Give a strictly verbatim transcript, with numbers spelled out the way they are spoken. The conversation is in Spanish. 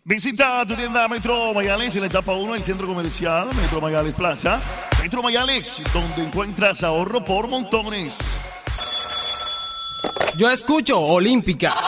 Visita tu tienda Metro Mayales en la etapa uno del centro comercial Metro Mayales Plaza. Metro Mayales, donde encuentras ahorro por montones. Yo escucho Olímpica.